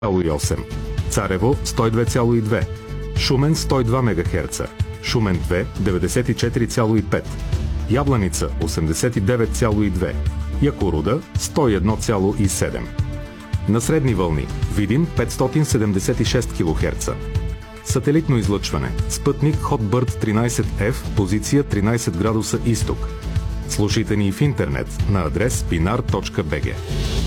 102,8, Царево 102,2, Шумен 102 МГц, Шумен 2 94,5, Ябланица 89,2, Якоруда 101,7. На средни вълни Видин 576 кГц. Сателитно излъчване. Спътник Hotbird 13F, позиция 13 градуса изток. Слушайте ни в интернет на адрес pinar.bg.